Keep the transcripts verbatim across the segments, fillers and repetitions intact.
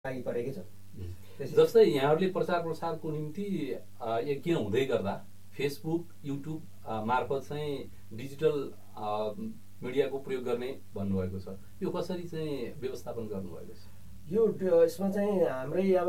लागि परेकै छ। जस्तै यहाँहरूले प्रचार प्रसारको निम्ति यज्ञ हुँदै गर्दा फेसबुक युट्युब मार्फत चाहिँ डिजिटल मिडियाको प्रयोग गर्ने भन्नुभएको छ, यो कसरी चाहिँ व्यवस्थापन गर्नुभएको छ? यो यसमा चाहिँ हाम्रै अब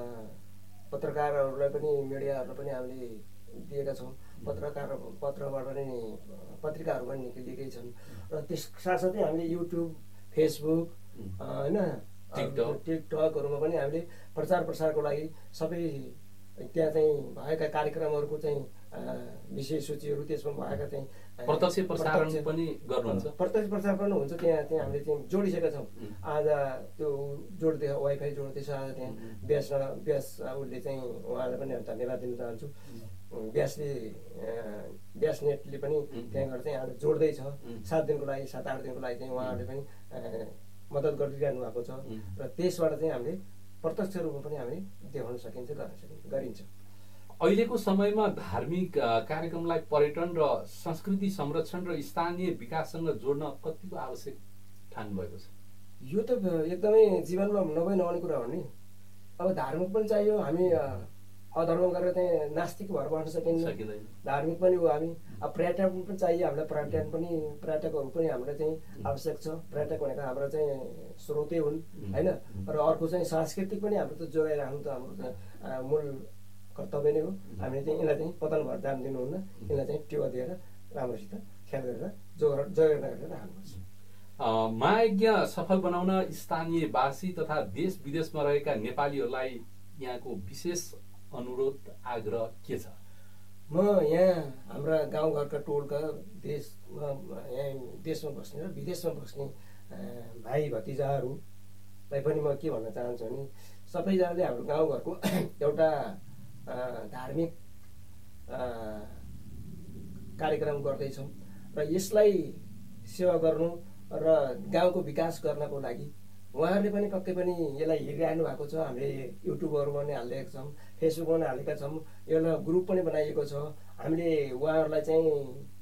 पत्रकारहरूलाई पनि मिडियाहरूलाई पनि हामीले दिएका छौँ। पत्रकार पत्रबाट नै पत्रिकाहरू पनि निक्लिएकै छन् र त्यस साथसाथै हामीले युट्युब फेसबुक होइन टिकटक टिकटकहरूमा पनि हामीले प्रचार प्रसारको लागि सबै त्यहाँ चाहिँ भएका कार्यक्रमहरूको चाहिँ विषय सूचीहरू त्यसमा भएका चाहिँ प्रत्यक्ष प्रसारण पनि गर्नुहुन्छ। प्रत्यक्ष प्रसारण पनि हुन्छ। त्यहाँ त्यहाँ हामीले चाहिँ जोडिसकेका छौँ। आज त्यो जोड्दै वाइफाई जोड्दैछ। आज त्यहाँ ब्यास ब्यास उसले चाहिँ उहाँलाई पनि धन्यवाद दिन चाहन्छु। ब्यासले ब्यास नेटले पनि त्यहाँ गएर चाहिँ आज जोड्दैछ। सात दिनको लागि सात आठ दिनको लागि चाहिँ उहाँहरूले पनि मद्दत गरिरहनु भएको छ र त्यसबाट चाहिँ हामीले प्रत्यक्ष रूपमा पनि हामीले देखाउन सकिन्छ, गर्न सकिन्छ, गरिन्छ। अहिलेको समयमा धार्मिक कार्यक्रमलाई पर्यटन र संस्कृति संरक्षण र स्थानीय विकाससँग जोड्न कतिको आवश्यक ठान्नु भएको छ? यो त एकदमै जीवनमा नभई नहुने कुरा हो नि। अब धार्मिक पनि चाहियो, हामी अधर्म गरेर चाहिँ नास्तिक भएर बस्न सकिँदैन। धार्मिक पनि हो हामी। अब पर्यटन पनि चाहियो हामीलाई। पर्यटन पनि पर्यटकहरू पनि हामीलाई चाहिँ आवश्यक छ। पर्यटक भनेको हाम्रो चाहिँ स्रोतै हुन् होइन। र अर्को चाहिँ सांस्कृतिक पनि हाम्रो त जोगाइराख्नु त हाम्रो चाहिँ मूल कर्तव्य नै हो। हामीले चाहिँ यसलाई चाहिँ पतन भएर जान दिनुहुन्न। यसलाई चाहिँ टेवा दिएर राम्रोसित ख्याल गरेर जोगा जोगाना गरेर राख्नुपर्छ। महायज्ञ सफल बनाउन स्थानीयवासी तथा देश विदेशमा रहेका नेपालीहरूलाई यहाँको विशेष अनुरोध आग्रह के छ? म यहाँ हाम्रा गाउँघरका टोलका देशमा यहाँ देशमा बस्ने र विदेशमा बस्ने भाइ भतिजाहरूलाई पनि म के भन्न चाहन्छु भने सबैजनाले हाम्रो गाउँघरको एउटा धार्मिक कार्यक्रम गर्दैछौँ र यसलाई सेवा गर्नु र गाउँको विकास गर्नको लागि उहाँहरूले पनि पक्कै पनि यसलाई हेरिरहनु भएको छ। हामीले युट्युबहरूमा पनि हालिदिएका छौँ, फेसबुकमा पनि हालेका छौँ, एउटा ग्रुप पनि बनाइएको छ। हामीले उहाँहरूलाई चाहिँ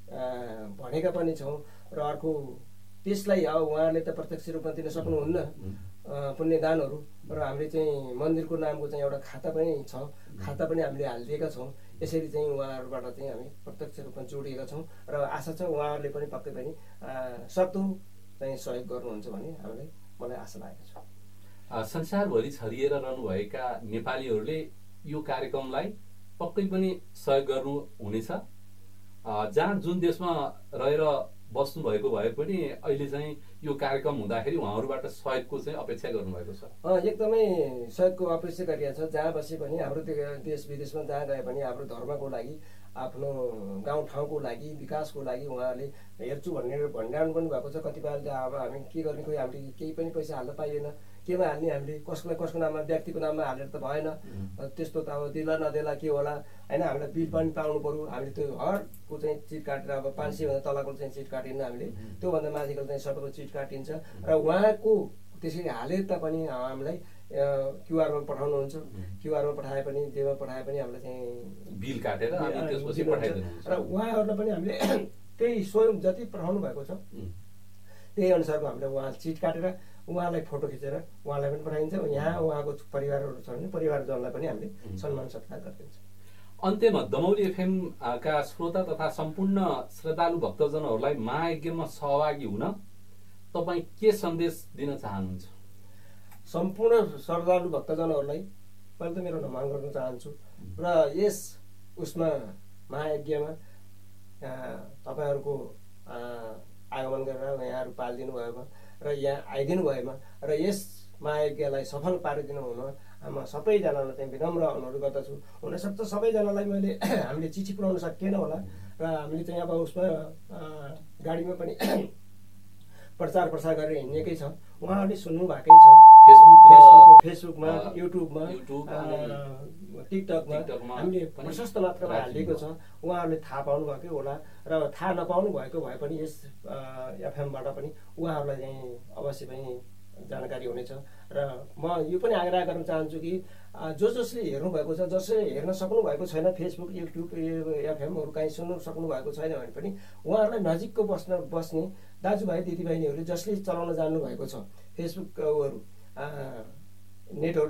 भनेका पनि छौँ र अर्को त्यसलाई अब उहाँहरूले त प्रत्यक्ष रूपमा दिन सक्नुहुन्न पुण्यदानहरू, र हामीले चाहिँ मन्दिरको नामको चाहिँ एउटा खाता पनि छ। खाता पनि हामीले हालिदिएका छौँ। यसरी चाहिँ उहाँहरूबाट चाहिँ हामी प्रत्यक्ष रूपमा जोडिएका छौँ र आशा छ उहाँहरूले पनि पक्कै पनि सक्दो चाहिँ सहयोग गर्नुहुन्छ भन्ने हामीलाई मलाई आशा लागेको छ। संसारभरि छरिएर रहनुभएका नेपालीहरूले यो कार्यक्रमलाई पक्कै पनि सहयोग गर्नु हुनेछ। जहाँ जुन देशमा रहेर बस्नु भएको भए पनि अहिले चाहिँ यो कार्यक्रम हुँदाखेरि उहाँहरूबाट सहयोगको चाहिँ अपेक्षा गर्नुभएको छ। एकदमै सहयोगको अपेक्षा गरिएको छ। जहाँ बसे पनि हाम्रो देश विदेशमा जहाँ गए पनि हाम्रो धर्मको लागि, आफ्नो गाउँठाउँको लागि, विकासको लागि उहाँहरूले हेर्छु भन्ने भनिरहनु पनि भएको छ। कतिपयले त अब हामी के गर्ने, खोइ हामीले केही पनि पैसा हाल्न पाइएन, केमा हाल्ने, हामीले कसैलाई कसको नाममा व्यक्तिको नाममा हालेर त भएन। त्यस्तो त अब दिला नदेला के होला होइन। हामीलाई बिल पनि पाउनु पऱ्यो। हामीले त्यो हरको चाहिँ चिट काटेर अब पाँच सयभन्दा तलको चाहिँ चिट काटिन्न हामीले, त्योभन्दा माथिको चाहिँ सबैको चिट काटिन्छ र उहाँको त्यसरी हालेर तापनि हामीलाई क्युआरमा पठाउनुहुन्छ। क्युआरमा पठाए पनि जेमा पठाए पनि हामीलाई चाहिँ बिल काटेर त्यसपछि पठाइदिनुहुन्छ र उहाँहरूलाई पनि हामीले त्यही स्वयं जति पठाउनु भएको छ त्यही अनुसारको हामीले उहाँ चिट काटेर उहाँलाई फोटो खिचेर उहाँलाई पनि पठाइन्छ। यहाँ उहाँको परिवारहरू छ भने परिवारजनलाई पनि हामीले सम्मान सत्कार गरिदिन्छ। अन्त्यमा दमौली एफएम का श्रोता तथा सम्पूर्ण श्रद्धालु भक्तजनहरूलाई महायज्ञमा सहभागी हुन तपाईँ के सन्देश दिन चाहनुहुन्छ? सम्पूर्ण श्रद्धालु भक्तजनहरूलाई मैले त मेरो नमन गर्न चाहन्छु र यस उसमा महायज्ञमा तपाईँहरूको आगमन गरेर यहाँहरू पालिदिनु भएमा र यहाँ आइदिनु भएमा र यस महायज्ञलाई सफल पारिदिनु हुन म सबैजनालाई चाहिँ विनम्र अनुरोध गर्दछु। हुनसक्छ सबैजनालाई मैले हामीले चिठी पुऱ्याउन सकिएन होला र हामीले चाहिँ अब उसमा गाडीमा पनि प्रचार प्रसार गरेर हिँडेकै छ। उहाँहरूले सुन्नु भएकै छ फेसबुक फेसबुकमा युट्युबमा टिकटकमा हामीले प्रशस्त मात्रामा हालिएको छ। उहाँहरूले थाहा पाउनु भएकै होला र थाहा नपाउनु भएको भए पनि यस एफएमबाट पनि उहाँहरूलाई चाहिँ अवश्य पनि जानकारी हुनेछ। र म यो पनि आग्रह गर्न चाहन्छु कि जो जसले हेर्नुभएको छ, जसले हेर्न सक्नु भएको छैन फेसबुक युट्युब एफएमहरू कहीँ सुन्नु सक्नु भएको छैन भने पनि उहाँहरूलाई नजिकको बस्न बस्ने दाजुभाइ दिदीबहिनीहरूले जसले चलाउन जान्नु भएको छ फेसबुकहरू नेटहरू